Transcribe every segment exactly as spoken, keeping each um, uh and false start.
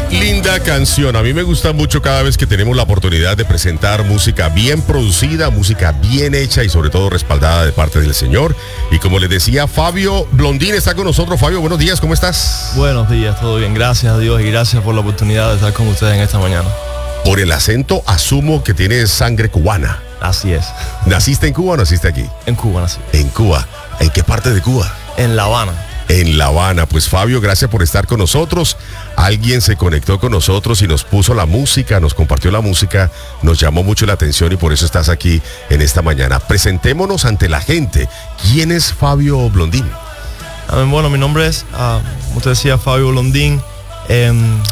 Linda canción. A mí me gusta mucho cada vez que tenemos la oportunidad de presentar música bien producida, música bien hecha y sobre todo respaldada de parte del Señor. Y como les decía, Fabio Blondín está con nosotros. Fabio, buenos días, ¿cómo estás? Buenos días, todo bien. Gracias a Dios y gracias por la oportunidad de estar con ustedes en esta mañana. Por el acento asumo que tienes sangre cubana. Así es. ¿Naciste en Cuba o naciste aquí? En Cuba nací. En Cuba. ¿En qué parte de Cuba? En La Habana. En La Habana. Pues Fabio, gracias por estar con nosotros. Alguien se conectó con nosotros y nos puso la música, nos compartió la música, nos llamó mucho la atención y por eso estás aquí en esta mañana. Presentémonos ante la gente. ¿Quién es Fabio Blondín? Bueno, mi nombre es, uh, como usted decía, Fabio Blondín. Eh,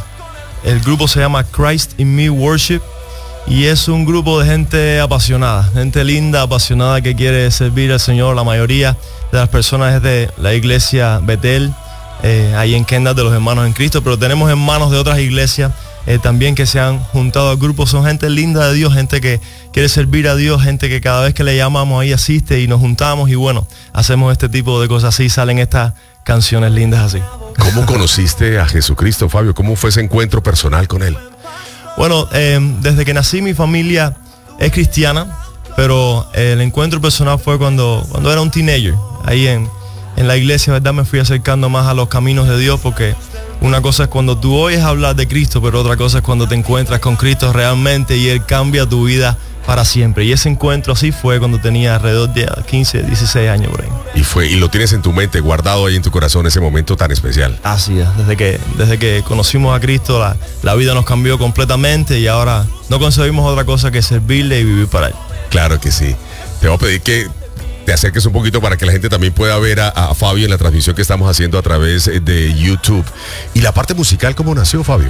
el grupo se llama Christ in Me Worship y es un grupo de gente apasionada, gente linda, apasionada que quiere servir al Señor. La mayoría de las personas es de la iglesia Betel, eh, ahí en Kendall, de los hermanos en Cristo, pero tenemos hermanos de otras iglesias eh, también que se han juntado al grupo. Son gente linda de Dios, gente que quiere servir a Dios, gente que cada vez que le llamamos ahí asiste y nos juntamos y bueno, hacemos este tipo de cosas así, salen estas canciones lindas así. ¿Cómo conociste a Jesucristo, Fabio? ¿Cómo fue ese encuentro personal con Él? Bueno, eh, desde que nací mi familia es cristiana, pero eh, el encuentro personal fue cuando, cuando era un teenager. Ahí en, en la iglesia, ¿verdad? Me fui acercando más a los caminos de Dios, porque una cosa es cuando tú oyes hablar de Cristo, pero otra cosa es cuando te encuentras con Cristo realmente y Él cambia tu vida para siempre. Y ese encuentro así fue cuando tenía alrededor de quince, dieciséis años por ahí. Y fue, y lo tienes en tu mente, guardado ahí en tu corazón, ese momento tan especial. Así es, desde que, desde que conocimos a Cristo, la, la vida nos cambió completamente y ahora no concebimos otra cosa que servirle y vivir para Él. Claro que sí. Te voy a pedir que te acerques un poquito para que la gente también pueda ver a, a Fabio en la transmisión que estamos haciendo a través de YouTube. ¿Y la parte musical cómo nació, Fabio?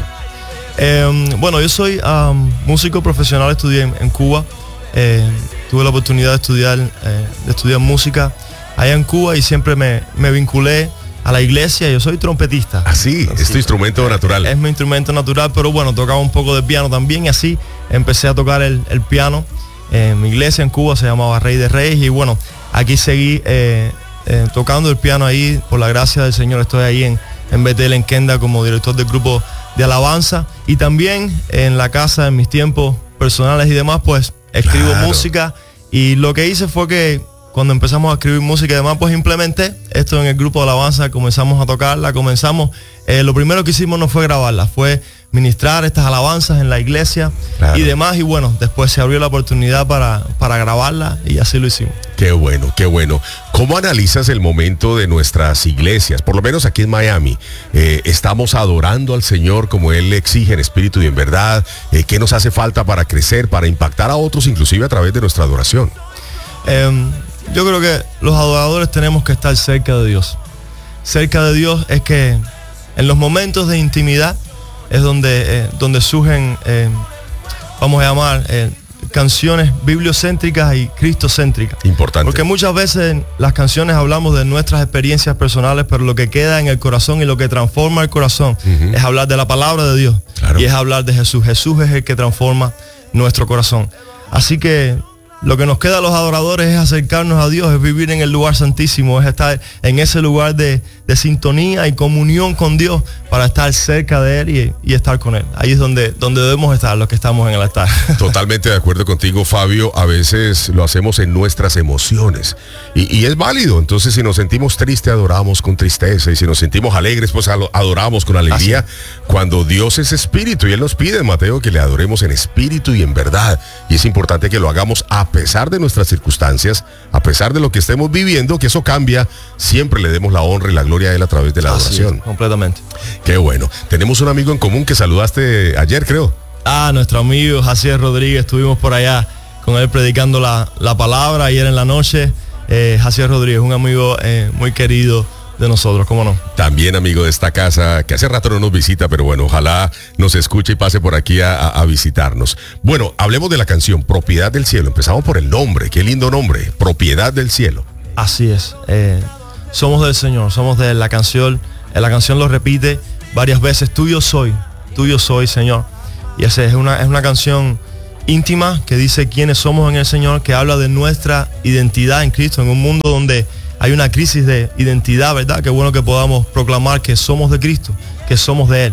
Eh, bueno, yo soy um, músico profesional, estudié en, en Cuba. Eh, tuve la oportunidad de estudiar, eh, de estudiar música allá en Cuba y siempre me, me vinculé a la iglesia. Yo soy trompetista. Ah, sí, es tu instrumento natural. Es mi instrumento natural, pero bueno, tocaba un poco de piano también y así empecé a tocar el, el piano. En mi iglesia en Cuba se llamaba Rey de Reyes y bueno, aquí seguí eh, eh, tocando el piano ahí, por la gracia del Señor. Estoy ahí en, en Betel, en Kendall, como director del grupo de alabanza y también en la casa, en mis tiempos personales y demás, pues escribo claro. música y lo que hice fue que cuando empezamos a escribir música y demás, pues implementé esto en el grupo de alabanza, comenzamos a tocarla, comenzamos, eh, lo primero que hicimos no fue grabarla, fue ministrar estas alabanzas en la iglesia claro. y demás y bueno, después se abrió la oportunidad para, para grabarla y así lo hicimos. Qué bueno, qué bueno. ¿Cómo analizas el momento de nuestras iglesias? Por lo menos aquí en Miami, eh, estamos adorando al Señor como Él exige en espíritu y en verdad. Eh, ¿Qué nos hace falta para crecer, para impactar a otros, inclusive a través de nuestra adoración? Eh, yo creo que los adoradores tenemos que estar cerca de Dios. Cerca de Dios es que en los momentos de intimidad es donde, eh, donde surgen, eh, vamos a llamar, eh, canciones bibliocéntricas y cristocéntricas. Importante. Porque muchas veces en las canciones hablamos de nuestras experiencias personales, pero lo que queda en el corazón y lo que transforma el corazón uh-huh. es hablar de la palabra de Dios. Claro. Y es hablar de Jesús. Jesús es el que transforma nuestro corazón. Así que lo que nos queda a los adoradores es acercarnos a Dios, es vivir en el lugar santísimo, es estar en ese lugar de, de sintonía y comunión con Dios para estar cerca de Él y, y estar con Él. Ahí es donde, donde debemos estar los que estamos en el altar. Totalmente de acuerdo contigo, Fabio. A veces lo hacemos en nuestras emociones y, y es válido. Entonces, si nos sentimos tristes, adoramos con tristeza y si nos sentimos alegres, pues adoramos con alegría. Así. Cuando Dios es espíritu y Él nos pide en Mateo que le adoremos en espíritu y en verdad. Y es importante que lo hagamos a A pesar de nuestras circunstancias, a pesar de lo que estemos viviendo, que eso cambia, siempre le demos la honra y la gloria a Él a través de la adoración. Así es, completamente. Qué bueno. Tenemos un amigo en común que saludaste ayer, creo. Ah, nuestro amigo Jaciel Rodríguez, estuvimos por allá con él predicando la, la palabra ayer en la noche. Eh, Jaciel Rodríguez, un amigo eh, muy querido de nosotros, ¿cómo no? También amigo de esta casa, que hace rato no nos visita, pero bueno, ojalá nos escuche y pase por aquí a, a, a visitarnos. Bueno, hablemos de la canción, Propiedad del Cielo. Empezamos por el nombre, qué lindo nombre, Propiedad del Cielo. Así es, eh, somos del Señor, somos de la canción, eh, la canción lo repite varias veces, tuyo soy, tuyo soy, Señor. Y esa es una, es una canción íntima que dice quiénes somos en el Señor, que habla de nuestra identidad en Cristo, en un mundo donde hay una crisis de identidad, ¿verdad? Qué bueno que podamos proclamar que somos de Cristo, que somos de Él.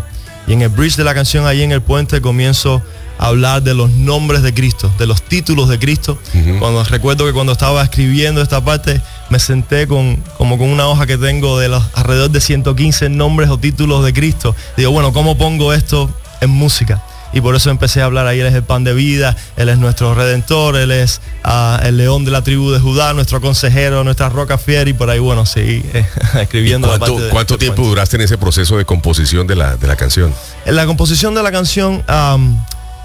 Y en el bridge de la canción, ahí en el puente, comienzo a hablar de los nombres de Cristo, de los títulos de Cristo. Uh-huh. Cuando recuerdo que cuando estaba escribiendo esta parte, me senté con, como con una hoja que tengo de los alrededor de ciento quince nombres o títulos de Cristo. Digo, bueno, ¿cómo pongo esto en música? Y por eso empecé a hablar ahí. Él es el pan de vida, Él es nuestro redentor, Él es uh, el león de la tribu de Judá, nuestro consejero, nuestra roca fiel, y por ahí, bueno, seguí eh, escribiendo. ¿Cuánto, la parte de, ¿cuánto tiempo cuento. duraste en ese proceso de composición de la, de la canción? En la composición de la canción um,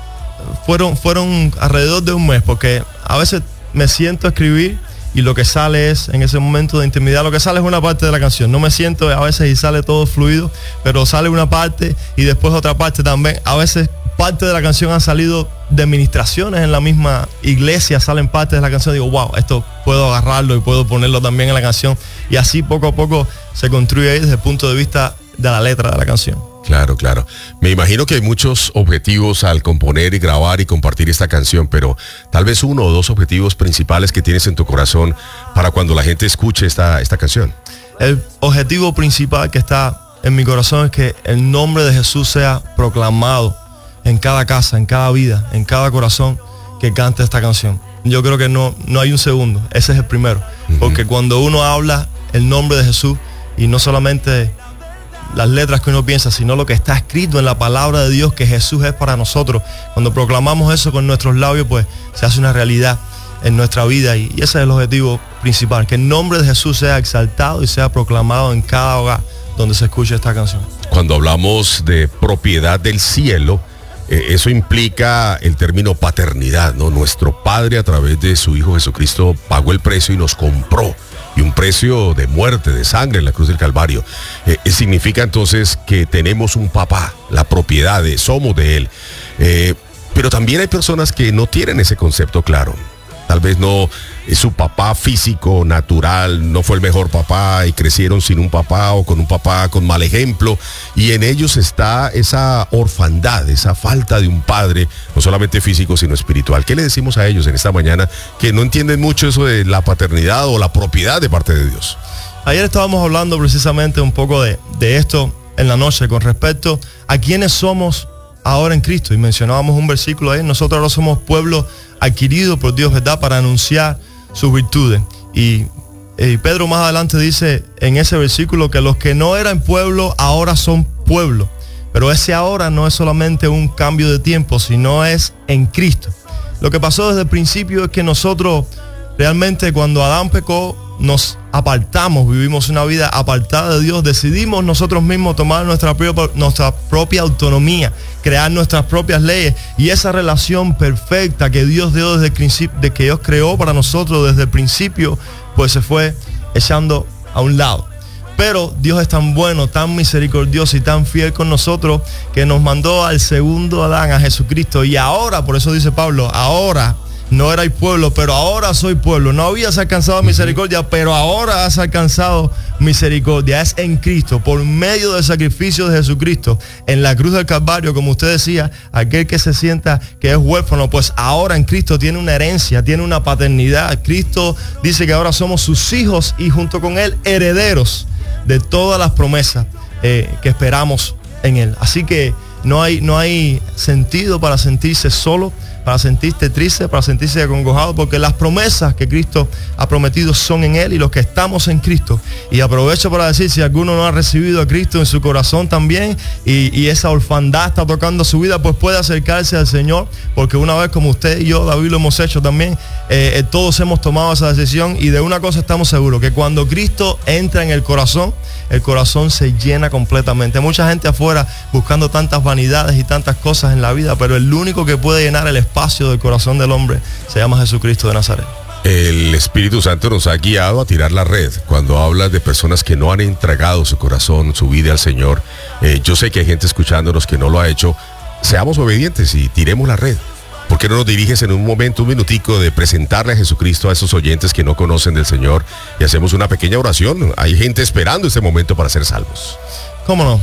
fueron, fueron alrededor de un mes, porque a veces me siento a escribir y lo que sale es, en ese momento de intimidad, lo que sale es una parte de la canción. No me siento a veces y sale todo fluido, pero sale una parte y después otra parte también. A veces parte de la canción han salido de ministraciones en la misma iglesia, salen partes de la canción. Digo, wow, esto puedo agarrarlo y puedo ponerlo también en la canción. Y así poco a poco se construye ahí desde el punto de vista de la letra de la canción. Claro, claro. Me imagino que hay muchos objetivos al componer y grabar y compartir esta canción, pero tal vez uno o dos objetivos principales que tienes en tu corazón para cuando la gente escuche esta, esta canción. El objetivo principal que está en mi corazón es que el nombre de Jesús sea proclamado en cada casa, en cada vida, en cada corazón que cante esta canción. Yo creo que no, no hay un segundo, ese es el primero. Uh-huh. Porque cuando uno habla el nombre de Jesús, y no solamente las letras que uno piensa, sino lo que está escrito en la palabra de Dios, que Jesús es para nosotros, cuando proclamamos eso con nuestros labios, pues se hace una realidad en nuestra vida, y ese es el objetivo principal, que el nombre de Jesús sea exaltado y sea proclamado en cada hogar donde se escuche esta canción. Cuando hablamos de propiedad del cielo, Eh, eso implica el término paternidad, ¿no? Nuestro Padre, a través de su Hijo Jesucristo, pagó el precio y nos compró. Y un precio de muerte, de sangre en la cruz del Calvario. Eh, significa entonces que tenemos un papá, la propiedad, de, somos de Él. Eh, pero también hay personas que no tienen ese concepto claro. Tal vez no es su papá físico, natural, no fue el mejor papá y crecieron sin un papá o con un papá con mal ejemplo. Y en ellos está esa orfandad, esa falta de un padre, no solamente físico, sino espiritual. ¿Qué le decimos a ellos en esta mañana que no entienden mucho eso de la paternidad o la propiedad de parte de Dios? Ayer estábamos hablando precisamente un poco de, de esto en la noche con respecto a quiénes somos ahora en Cristo. Y mencionábamos un versículo ahí: nosotros ahora somos pueblo adquirido por Dios, ¿verdad?, para anunciar sus virtudes. Y, y Pedro más adelante dice en ese versículo que los que no eran pueblo ahora son pueblo. Pero ese ahora no es solamente un cambio de tiempo, sino es en Cristo. Lo que pasó desde el principio es que nosotros realmente, cuando Adán pecó, nos apartamos, vivimos una vida apartada de Dios, decidimos nosotros mismos tomar nuestra propia, nuestra propia autonomía, crear nuestras propias leyes, y esa relación perfecta que Dios dio desde el principio, de que Dios creó para nosotros desde el principio, pues se fue echando a un lado. Pero Dios es tan bueno, tan misericordioso y tan fiel con nosotros, que nos mandó al segundo Adán, a Jesucristo. Y ahora, por eso dice Pablo, ahora no erais pueblo, pero ahora soy pueblo. No habías alcanzado misericordia, pero ahora has alcanzado misericordia. Es en Cristo, por medio del sacrificio de Jesucristo en la cruz del Calvario. Como usted decía, aquel que se sienta que es huérfano, pues ahora en Cristo tiene una herencia, tiene una paternidad. Cristo dice que ahora somos sus hijos y junto con Él herederos de todas las promesas eh, que esperamos en Él. Así que no hay, no hay sentido para sentirse solo, para sentirse triste, para sentirse acongojado, porque las promesas que Cristo ha prometido son en Él y los que estamos en Cristo. Y aprovecho para decir, si alguno no ha recibido a Cristo en su corazón también y, y esa orfandad está tocando su vida, pues puede acercarse al Señor, porque una vez, como usted y yo, David, lo hemos hecho también, eh, eh, todos hemos tomado esa decisión, y de una cosa estamos seguros, que cuando Cristo entra en el corazón, el corazón se llena completamente. Mucha gente afuera buscando tantas vanidades y tantas cosas en la vida, pero el único que puede llenar el espacio del corazón del hombre se llama Jesucristo de Nazaret. El Espíritu Santo nos ha guiado a tirar la red. Cuando hablas de personas que no han entregado su corazón, su vida al Señor, eh, yo sé que hay gente escuchándonos que no lo ha hecho. Seamos obedientes y tiremos la red. ¿Por qué no nos diriges en un momento, un minutico, de presentarle a Jesucristo a esos oyentes que no conocen del Señor, y hacemos una pequeña oración? Hay gente esperando este momento para ser salvos. ¿Cómo no?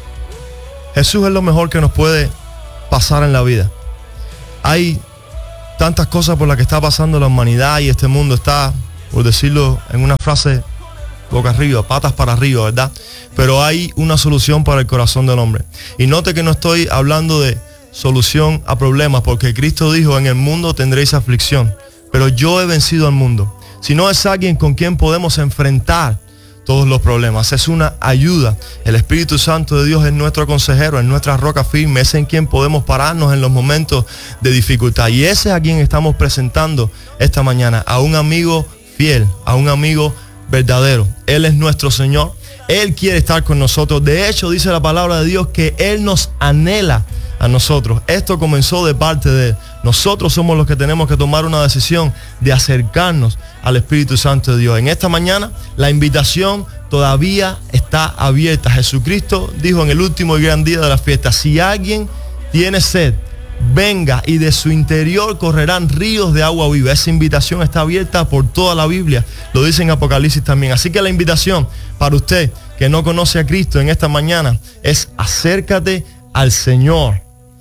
Jesús es lo mejor que nos puede pasar en la vida. Hay tantas cosas por las que está pasando la humanidad, y este mundo está, por decirlo en una frase boca arriba, patas para arriba, ¿verdad? Pero hay una solución para el corazón del hombre. Y note que no estoy hablando de solución a problemas, porque Cristo dijo, en el mundo tendréis aflicción, pero yo he vencido al mundo. Si no es alguien con quien podemos enfrentar todos los problemas, es una ayuda. El Espíritu Santo de Dios es nuestro consejero, es nuestra roca firme, es en quien podemos pararnos en los momentos de dificultad. Y ese es a quien estamos presentando esta mañana, a un amigo fiel, a un amigo verdadero. Él es nuestro Señor, Él quiere estar con nosotros. De hecho, dice la palabra de Dios que Él nos anhela a nosotros. Esto comenzó de parte de Él. Nosotros somos los que tenemos que tomar una decisión de acercarnos al Espíritu Santo de Dios. En esta mañana la invitación todavía está abierta. Jesucristo dijo en el último y gran día de la fiesta, si alguien tiene sed, venga y de su interior correrán ríos de agua viva. Esa invitación está abierta por toda la Biblia. Lo dice en Apocalipsis también. Así que la invitación para usted que no conoce a Cristo en esta mañana es acércate al Señor.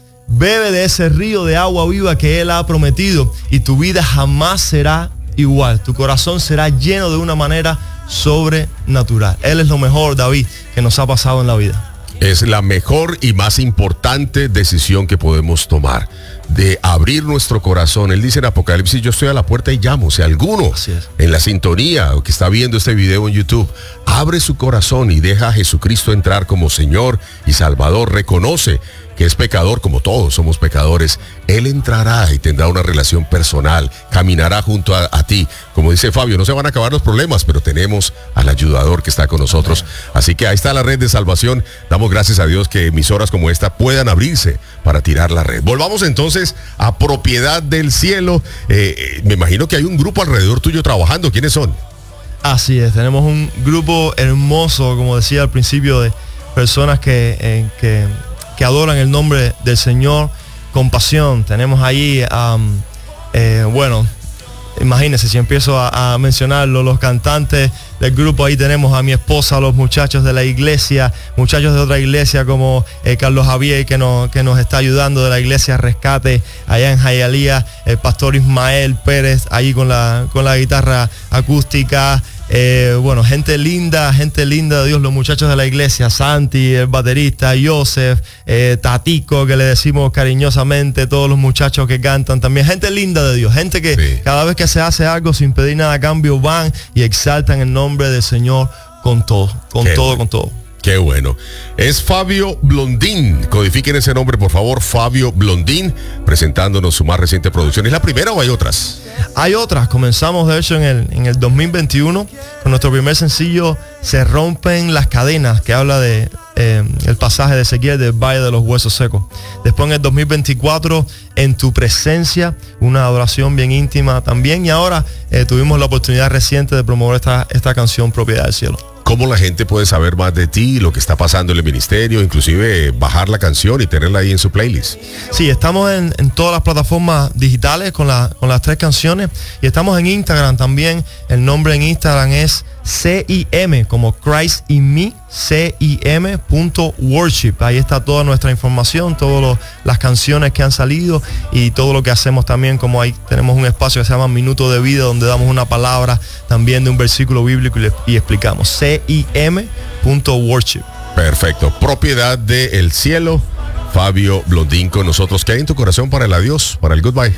Bebe de ese río de agua viva que Él ha prometido y tu vida jamás será igual. Tu corazón será lleno de una manera sobrenatural. Él es lo mejor, David, que nos ha pasado en la vida. Es la mejor y más importante decisión que podemos tomar, de abrir nuestro corazón. Él dice en Apocalipsis, yo estoy a la puerta y llamo. Si alguno en la sintonía o que está viendo este video en YouTube abre su corazón y deja a Jesucristo entrar como Señor y Salvador, reconoce que es pecador, como todos somos pecadores, Él entrará y tendrá una relación personal, caminará junto a, a ti. Como dice Fabio, no se van a acabar los problemas, pero tenemos al ayudador que está con nosotros. Así que ahí está la red de salvación. Damos gracias a Dios que emisoras como esta puedan abrirse para tirar la red. Volvamos entonces a Propiedad del Cielo. Eh, eh, me imagino que hay un grupo alrededor tuyo trabajando. ¿Quiénes son? Así es, tenemos un grupo hermoso, como decía al principio, de personas que... Eh, que que adoran el nombre del Señor con pasión. Tenemos ahí, um, eh, bueno, imagínense si empiezo a, a mencionarlo, los cantantes del grupo. Ahí tenemos a mi esposa, los muchachos de la iglesia, muchachos de otra iglesia como eh, Carlos Javier, que nos, que nos está ayudando, de la iglesia Rescate, allá en Hialeah, el pastor Ismael Pérez, ahí con la, con la guitarra acústica. Eh, bueno, gente linda, gente linda de Dios, los muchachos de la iglesia, Santi, el baterista, Joseph, eh, Tatico, que le decimos cariñosamente, todos los muchachos que cantan también, gente linda de Dios, gente que sí, cada vez que se hace algo sin pedir nada a cambio van y exaltan el nombre del Señor con todo, con Qué todo, bueno. con todo. Qué bueno. Es Fabio Blondín. Codifiquen ese nombre, por favor. Fabio Blondín, presentándonos su más reciente producción. ¿Es la primera o hay otras? Hay otras. Comenzamos, de hecho, en el, en el dos mil veintiuno con nuestro primer sencillo, Se Rompen las Cadenas, que habla de eh, el pasaje de Ezequiel del Valle de los Huesos Secos. Después, en el dos mil veinticuatro, En Tu Presencia, una adoración bien íntima también. Y ahora eh, tuvimos la oportunidad reciente de promover esta, esta canción, Propiedad del Cielo. ¿Cómo la gente puede saber más de ti, lo que está pasando en el ministerio, inclusive bajar la canción y tenerla ahí en su playlist? Sí, estamos en, en todas las plataformas digitales con, la, con las tres canciones y estamos en Instagram también. El nombre en Instagram es C I M, como Christ in Me, C I M punto worship. Ahí está toda nuestra información, todas las canciones que han salido y todo lo que hacemos también, como ahí tenemos un espacio que se llama Minuto de Vida, donde damos una palabra también de un versículo bíblico y, le, y explicamos. C I M punto worship. Perfecto. Propiedad del Cielo. Fabio Blondín con nosotros. ¿Qué hay en tu corazón para el adiós, para el goodbye?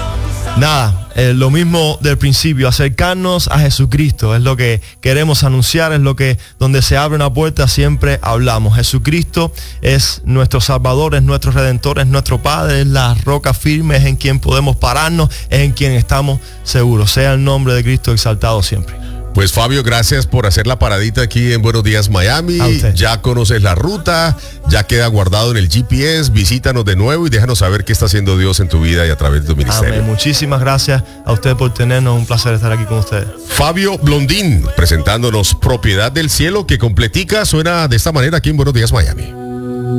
Nada, eh, lo mismo del principio, acercarnos a Jesucristo, es lo que queremos anunciar, es lo que donde se abre una puerta siempre hablamos. Jesucristo es nuestro Salvador, es nuestro Redentor, es nuestro Padre, es la roca firme, es en quien podemos pararnos, es en quien estamos seguros. Sea el nombre de Cristo exaltado siempre. Pues Fabio, gracias por hacer la paradita aquí en Buenos Días Miami. Ya conoces la ruta, ya queda guardado en el G P S. Visítanos de nuevo y déjanos saber qué está haciendo Dios en tu vida y a través de tu ministerio. Amén. Muchísimas gracias a usted por tenernos, un placer estar aquí con ustedes. Fabio Blondín, presentándonos Propiedad del Cielo, que completica suena de esta manera aquí en Buenos Días Miami.